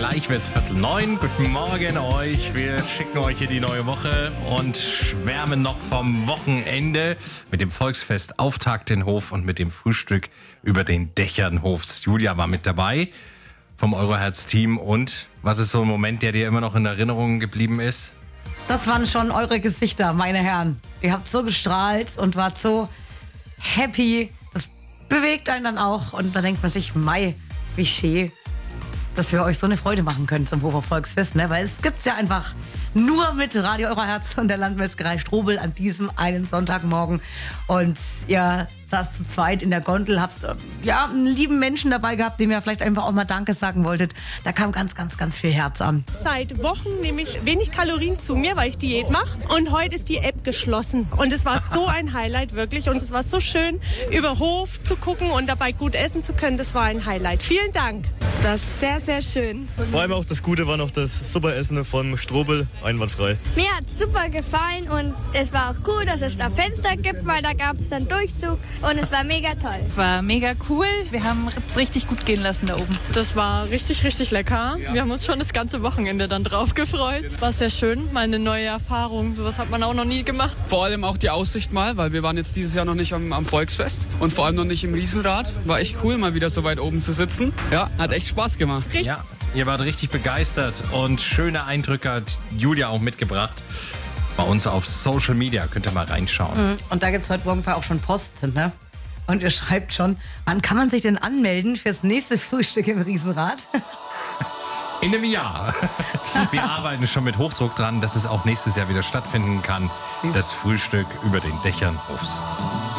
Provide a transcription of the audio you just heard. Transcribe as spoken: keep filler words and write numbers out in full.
Gleich wird's Viertel neun. Guten Morgen euch. Wir schicken euch hier die neue Woche und schwärmen noch vom Wochenende mit dem Volksfest Auftakt in Hof und mit dem Frühstück über den Dächern Hofs. Julia war mit dabei vom Euroherz-Team. Und was ist so ein Moment, der dir immer noch in Erinnerung geblieben ist? Das waren schon eure Gesichter, meine Herren. Ihr habt so gestrahlt und wart so happy. Das bewegt einen dann auch. Und da denkt man sich, mei, wie schön, dass wir euch so eine Freude machen können zum Hofer Volksfest. Ne? Weil es gibt's ja einfach nur mit Radio Euroherz und der Landmetzgerei Strobel an diesem einen Sonntagmorgen. Und ihr saßt zu zweit in der Gondel, habt äh, ja einen lieben Menschen dabei gehabt, dem ihr vielleicht einfach auch mal Danke sagen wolltet. Da kam ganz, ganz, ganz viel Herz an. Seit Wochen nehme ich wenig Kalorien zu mir, weil ich Diät mache. Und heute ist die App geschlossen. Und es war so ein Highlight, wirklich. Und es war so schön, über Hof zu gucken und dabei gut essen zu können. Das war ein Highlight. Vielen Dank. Es war sehr, sehr schön. Vor allem auch das Gute war noch das super Essen von Strobel, einwandfrei. Mir hat es super gefallen und es war auch cool, dass es da Fenster gibt, weil da gab es einen Durchzug und es war mega toll. War mega cool. Wir haben es richtig gut gehen lassen da oben. Das war richtig, richtig lecker. Wir haben uns schon das ganze Wochenende dann drauf gefreut. War sehr schön, mal eine neue Erfahrung. Sowas hat man auch noch nie gemacht. Vor allem auch die Aussicht mal, weil wir waren jetzt dieses Jahr noch nicht am, am Volksfest und vor allem noch nicht im Riesenrad. War echt cool, mal wieder so weit oben zu sitzen. Ja, hat echt Spaß gemacht. Ja, ihr wart richtig begeistert und schöne Eindrücke hat Julia auch mitgebracht. Bei uns auf Social Media könnt ihr mal reinschauen. Und da gibt's heute Morgen auch schon Post, ne? Und ihr schreibt schon, wann kann man sich denn anmelden fürs nächste Frühstück im Riesenrad? In einem Jahr. Wir arbeiten schon mit Hochdruck dran, dass es auch nächstes Jahr wieder stattfinden kann. Das Frühstück über den Dächern Hofs.